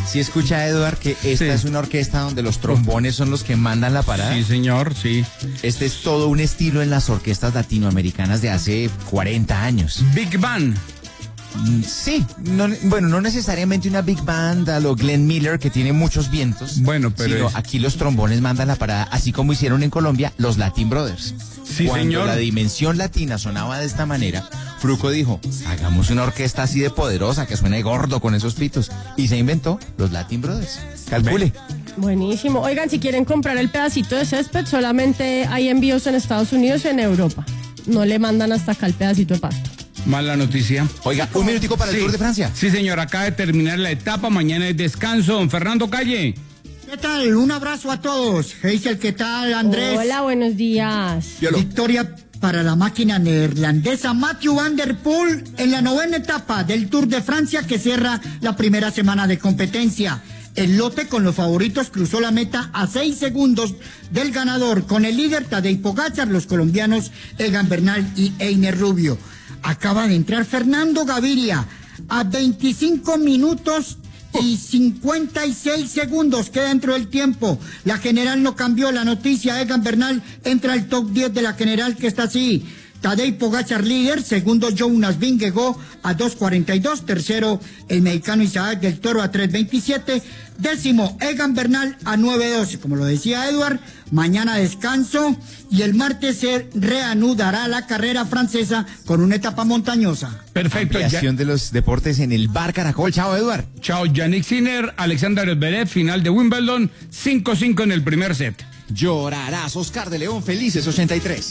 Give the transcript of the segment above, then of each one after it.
Sí escucha, Eduard, que esta es una orquesta donde los trombones son los que mandan la parada. Sí, señor, sí. Este es todo un estilo en las orquestas latinoamericanas de hace 40 años. Big Band. Sí, no necesariamente una big band a lo Glenn Miller que tiene muchos vientos. Bueno, pero aquí los trombones mandan la parada, así como hicieron en Colombia los Latin Brothers. Sí, Cuando señor. la dimensión latina sonaba de esta manera, Fruco dijo, hagamos una orquesta así de poderosa que suene gordo con esos pitos. Y se inventó los Latin Brothers. Calcule. Buenísimo. Oigan, si quieren comprar el pedacito de césped, solamente hay envíos en Estados Unidos y en Europa. No le mandan hasta acá el pedacito de pasto. Mala noticia. Oiga, un minutico para el Tour de Francia. Sí, señor, acaba de terminar la etapa, mañana es descanso. Don Fernando Calle. ¿Qué tal? Un abrazo a todos. Heisel, ¿qué tal, Andrés? Hola, buenos días. Victoria para la máquina neerlandesa Mathieu van der Poel en la 9ª etapa del Tour de Francia que cierra la primera semana de competencia. El lote con los favoritos cruzó la meta a 6 segundos del ganador, con el líder Tadej Pogačar, los colombianos Egan Bernal y Einer Rubio. Acaba de entrar Fernando Gaviria a 25 minutos y 56 segundos, queda dentro del tiempo. La general no cambió la noticia, Egan Bernal entra al top 10 de la general, que está así. Tadej Pogačar líder, segundo Jonas Vingegaard a 2.42, tercero el mexicano Isaac del Toro a 3.27, décimo Egan Bernal a 9.12. Como lo decía Eduard, mañana descanso y el martes se reanudará la carrera francesa con una etapa montañosa. Perfecto. Ampliación de los deportes en el Bar Caracol. Chao, Eduard. Chao, Yannick Sinner, Alexander Zverev, final de Wimbledon, 5-5 en el primer set. Llorarás, Oscar de León, felices 83.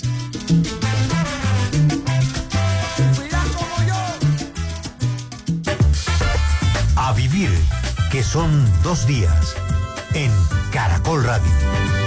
A vivir, que son 2 días, en Caracol Radio.